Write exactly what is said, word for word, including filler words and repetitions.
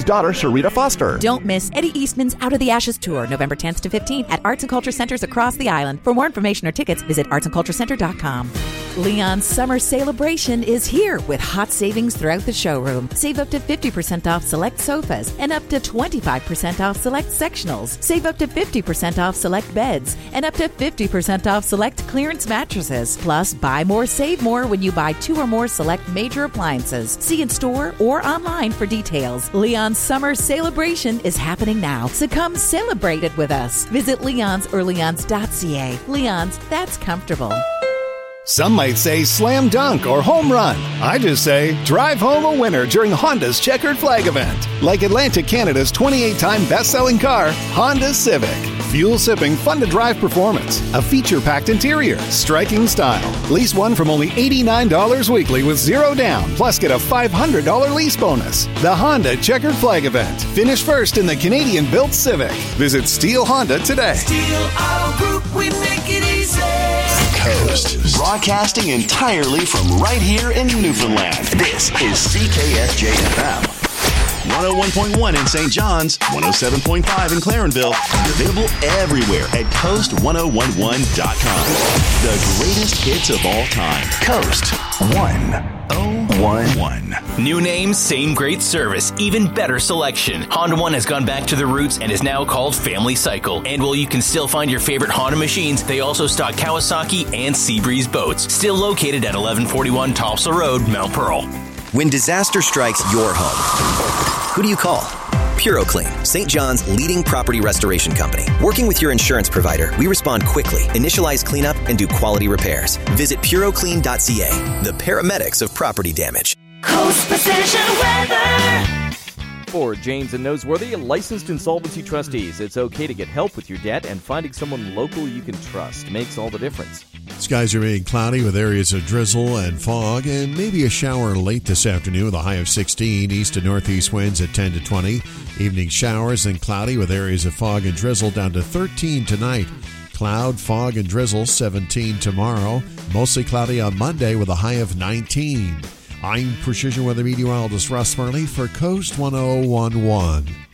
daughter, Sharita Foster. Don't miss Eddie Eastman's Out of the Ashes Tour, November tenth to fifteenth at Arts and Culture Centers across the island. For more information or tickets, visit arts and culture center dot com. Leon's Summer Celebration is here with hot savings throughout the showroom. Save up to fifty percent off select sofas and up to twenty-five percent off select sectionals. Save up to fifty percent off select beds and up to fifty percent off select clearance mattresses. Plus, buy more, save more when you buy two or more select major appliances. See in store or online for details. Leon's Summer Celebration is happening now, so come celebrate it with us. Visit leons or leons dot c a. Leon's, that's comfortable. Some might say slam dunk or home run. I just say drive home a winner during Honda's Checkered Flag event. Like Atlantic Canada's twenty-eight-time best-selling car, Honda Civic. Fuel-sipping, fun-to-drive performance, a feature-packed interior, striking style. Lease one from only eighty-nine dollars weekly with zero down, plus get a five hundred dollars lease bonus. The Honda Checkered Flag event. Finish first in the Canadian-built Civic. Visit Steele Honda today. Steele Auto Group, we make it easy. Coast, broadcasting entirely from right here in Newfoundland. This is C K S J F M. one oh one point one in Saint John's, one oh seven point five in Clarenville, and available everywhere at coast ten eleven dot com. The greatest hits of all time. Coast ten eleven. New name, same great service, even better selection. Honda One has gone back to the roots and is now called Family Cycle. And while you can still find your favorite Honda machines, they also stock Kawasaki and Seabreeze boats. Still located at eleven forty-one Topsail Road, Mount Pearl. When disaster strikes your home, who do you call? PuroClean, Saint John's leading property restoration company. Working with your insurance provider, we respond quickly, initialize cleanup, and do quality repairs. Visit puro clean dot c a, the paramedics of property damage. Coast Precision Weather. For James and Noseworthy, licensed insolvency trustees, it's okay to get help with your debt, and finding someone local you can trust makes all the difference. Skies are remaining cloudy with areas of drizzle and fog, and maybe a shower late this afternoon with a high of sixteen. East to northeast winds at ten to twenty. Evening showers and cloudy with areas of fog and drizzle down to thirteen tonight. Cloud, fog, and drizzle seventeen tomorrow. Mostly cloudy on Monday with a high of nineteen. I'm Precision Weather Meteorologist Russ Murley for Coast ten eleven.